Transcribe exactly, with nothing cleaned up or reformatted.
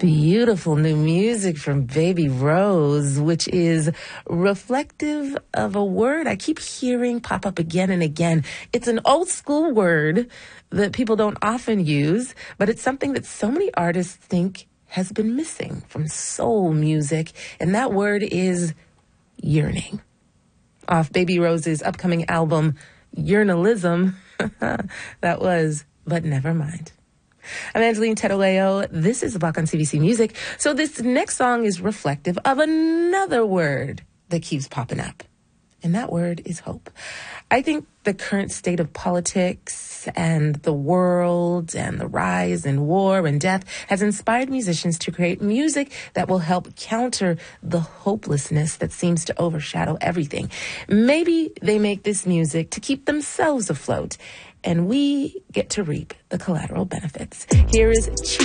Beautiful new music from Baby Rose, which is reflective of a word I keep hearing pop up again and again. It's an old school word that people don't often use, but it's something that so many artists think has been missing from soul music, and that word is yearning. Off Baby Rose's upcoming album, Yearnalism, that was But Never Mind. I'm Angeline Tedoleo. This is the Block on C B C Music. So this next song is reflective of another word that keeps popping up, and that word is hope. I think the current state of politics and the world and the rise in war and death has inspired musicians to create music that will help counter the hopelessness that seems to overshadow everything. Maybe they make this music to keep themselves afloat, and we get to reap the collateral benefits. Here is